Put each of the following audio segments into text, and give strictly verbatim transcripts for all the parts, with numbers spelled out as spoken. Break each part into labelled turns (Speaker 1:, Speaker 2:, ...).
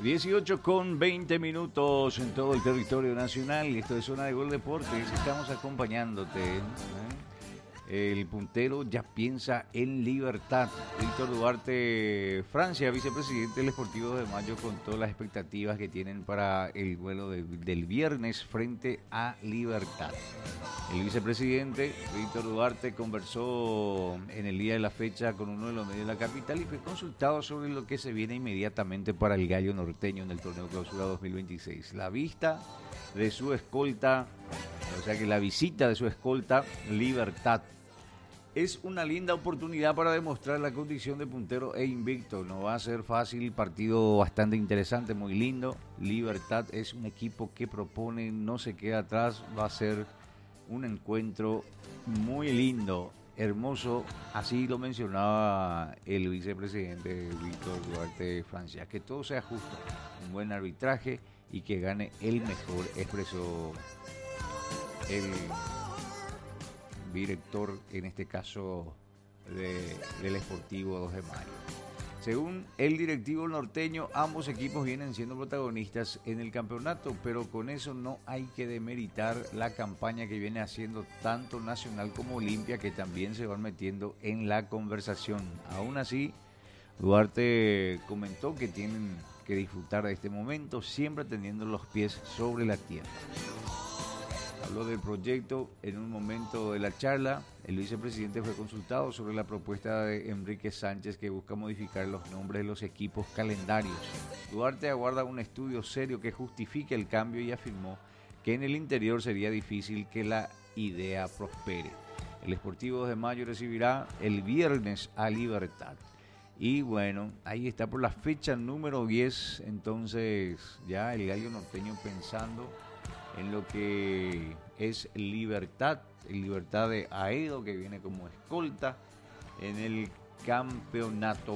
Speaker 1: dieciocho con veinte minutos en todo el territorio nacional. Esto es Zona de Gol Deportes. Estamos acompañándote. ¿eh? El puntero ya piensa en libertad. Víctor Duarte, Francia, vicepresidente del Sportivo de Mayo, con todas las expectativas que tienen para el vuelo de, del viernes frente a Libertad. El vicepresidente Víctor Duarte conversó en el día de la fecha con uno de los medios de la capital y fue consultado sobre lo que se viene inmediatamente para el Gallo Norteño en el torneo Clausura dos mil veintiséis. La vista de su escolta, o sea que la visita de su escolta Libertad. Es una linda oportunidad para demostrar la condición de puntero e invicto. No va a ser fácil, partido bastante interesante, muy lindo. Libertad es un equipo que propone, no se queda atrás, va a ser un encuentro muy lindo, hermoso. Así lo mencionaba el vicepresidente Víctor Duarte de Francia. Que todo sea justo, un buen arbitraje y que gane el mejor, expresó el director, en este caso de, del Sportivo dos de Mayo. Según el directivo norteño, ambos equipos vienen siendo protagonistas en el campeonato, pero con eso no hay que demeritar la campaña que viene haciendo tanto Nacional como Olimpia, que también se van metiendo en la conversación. Aún así, Duarte comentó que tienen que disfrutar de este momento, siempre teniendo los pies sobre la tierra. Habló del proyecto en un momento de la charla. El vicepresidente fue consultado sobre la propuesta de Enrique Sánchez, que busca modificar los nombres de los equipos calendarios. Duarte aguarda un estudio serio que justifique el cambio y afirmó que en el interior sería difícil que la idea prospere. El Sportivo dos de Mayo recibirá el viernes a Libertad. Y bueno, ahí está por la fecha número diez, entonces ya el Gallo Norteño pensando en lo que es Libertad, el Libertad de Aedo, que viene como escolta en el campeonato.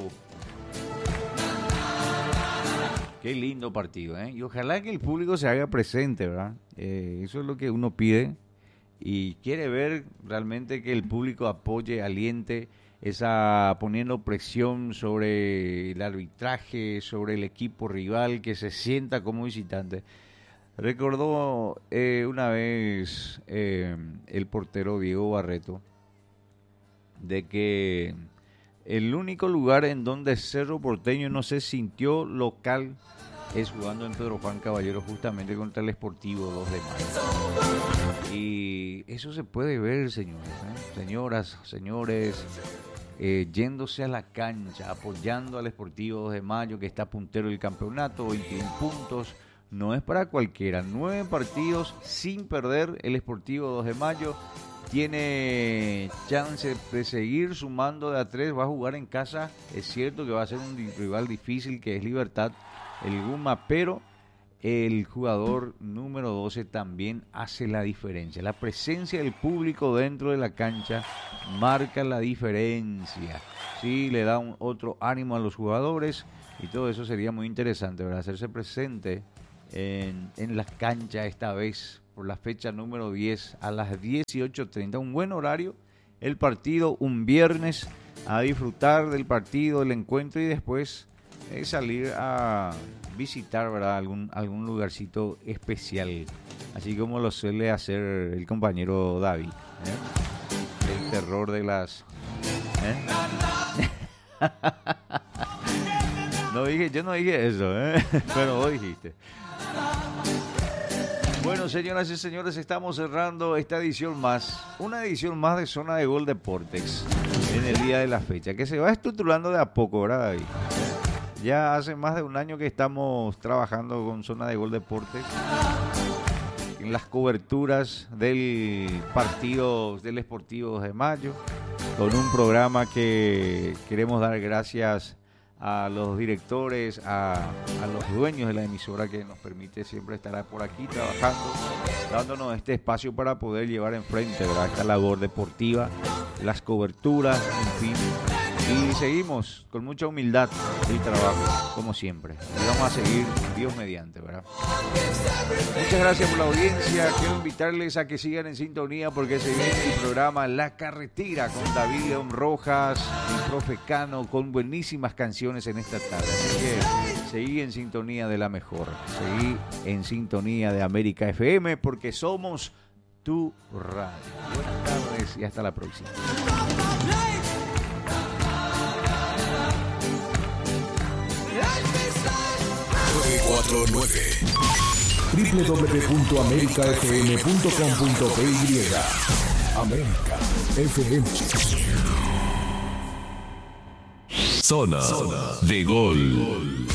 Speaker 1: Qué lindo partido, ¿eh? Y ojalá que el público se haga presente, ¿verdad? Eh, eso es lo que uno pide y quiere ver realmente que el público apoye, aliente, esa poniendo presión sobre el arbitraje, sobre el equipo rival, que se sienta como visitante. Recordó eh, una vez eh, el portero Diego Barreto de que el único lugar en donde Cerro Porteño no se sintió local es jugando en Pedro Juan Caballero, justamente contra el Sportivo dos de Mayo. Y eso se puede ver, señores, ¿eh? señoras, señores, eh, yéndose a la cancha, apoyando al Sportivo dos de Mayo, que está puntero del campeonato, veintiún puntos. No es para cualquiera, nueve partidos sin perder el Sportivo dos de Mayo, tiene chance de seguir sumando de a tres, va a jugar en casa, es cierto que va a ser un rival difícil que es Libertad, el Guma, pero el jugador número doce también hace la diferencia, la presencia del público dentro de la cancha marca la diferencia, sí, le da un otro ánimo a los jugadores y todo eso sería muy interesante, ¿verdad? Hacerse presente En, en la cancha esta vez por la fecha número diez a las dieciocho treinta, un buen horario, el partido un viernes, a disfrutar del partido, del encuentro y después eh, salir a visitar, ¿verdad? algún algún lugarcito especial, así como lo suele hacer el compañero David, ¿eh? El terror de las ¿eh? No dije, yo no dije eso, ¿eh? Pero vos dijiste. Bueno, señoras y señores, estamos cerrando esta edición más, una edición más de Zona de Gol Deportes en el día de la fecha, que se va estructurando de a poco, ¿verdad, David? Ya hace más de un año que estamos trabajando con Zona de Gol Deportes en las coberturas del partido del Sportivo de Mayo, con un programa que queremos dar gracias a los directores, a, a los dueños de la emisora que nos permite siempre estar por aquí trabajando, dándonos este espacio para poder llevar enfrente, ¿verdad?, esta labor deportiva, las coberturas, en fin. Y seguimos con mucha humildad y trabajo, como siempre. Y vamos a seguir, Dios mediante, ¿verdad? Muchas gracias por la audiencia. Quiero invitarles a que sigan en sintonía porque se viene el programa La Carretera con David León Rojas, el profe Cano, con buenísimas canciones en esta tarde. Así que seguí en sintonía de la mejor, seguí en sintonía de América F M, porque somos tu radio. Buenas tardes y hasta la próxima.
Speaker 2: nueve cuatro nueve doble u doble u doble u punto america f m punto com punto p y América F M. Zona de Gol.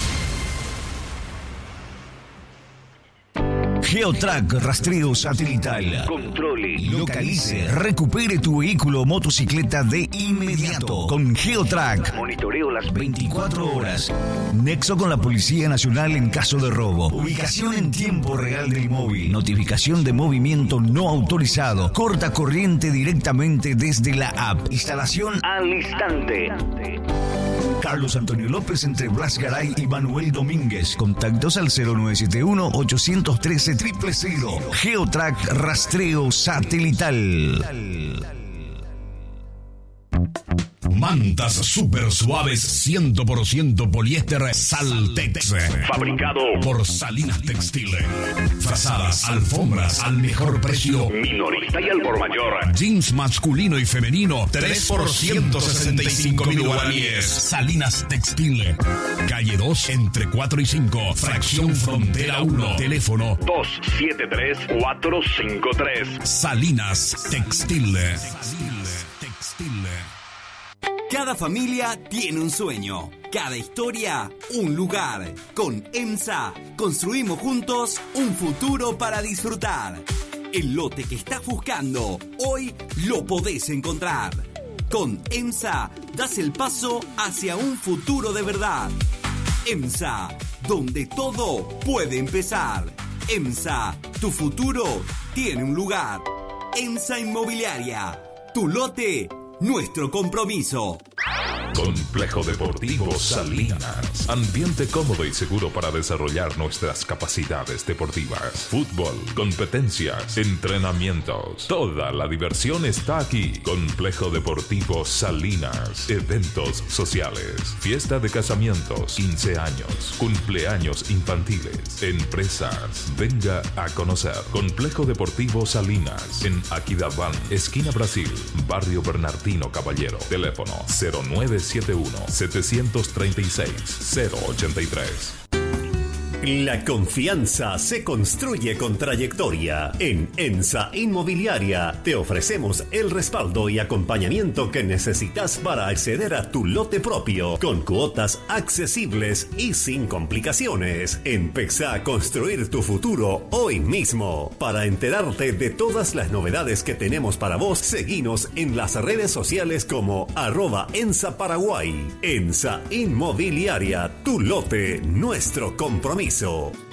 Speaker 3: Geotrack rastreo satelital. Controle, localice, recupere tu vehículo o motocicleta de inmediato. Con Geotrack. Monitoreo las veinticuatro horas. Nexo con la Policía Nacional en caso de robo. Ubicación en tiempo real del móvil. Notificación de movimiento no autorizado. Corta corriente directamente desde la app. Instalación al instante. Carlos Antonio López entre Blas Garay y Manuel Domínguez. Contactos al cero nueve siete uno, ocho uno tres, cero cero cero. Geotrack rastreo satelital.
Speaker 2: Mantas super suaves cien por ciento poliéster Saltex. Fabricado por Salinas Textiles. Frazadas, alfombras al mejor precio. Minorista y al por mayor. Jeans masculino y femenino tres por ciento sesenta y cinco mil guaraníes. Salinas Textiles. Calle dos entre cuatro y cinco. Fracción Frontera uno. Teléfono dos siete tres, cuatro cinco tres. Salinas Textiles. Textiles.
Speaker 4: Cada familia tiene un sueño, cada historia un lugar. Con EMSA construimos juntos un futuro para disfrutar. El lote que estás buscando, hoy lo podés encontrar. Con EMSA das el paso hacia un futuro de verdad. EMSA, donde todo puede empezar. EMSA, tu futuro tiene un lugar. EMSA Inmobiliaria, tu lote, nuestro compromiso.
Speaker 2: Complejo Deportivo Salinas. Ambiente cómodo y seguro para desarrollar nuestras capacidades deportivas. Fútbol, competencias, entrenamientos. Toda la diversión está aquí. Complejo Deportivo Salinas. Eventos sociales. Fiesta de casamientos, quince años, cumpleaños infantiles, empresas. Venga a conocer. Complejo Deportivo Salinas. En Aquidabán, esquina Brasil, barrio Bernardino Caballero. Teléfono cero nueve siete uno, siete tres seis, cero ocho tres.
Speaker 5: La confianza se construye con trayectoria. En EMSA Inmobiliaria te ofrecemos el respaldo y acompañamiento que necesitas para acceder a tu lote propio, con cuotas accesibles y sin complicaciones. Empezá a construir tu futuro hoy mismo. Para enterarte de todas las novedades que tenemos para vos, seguinos en las redes sociales como arroba EMSA Paraguay. EMSA Inmobiliaria, tu lote, nuestro compromiso.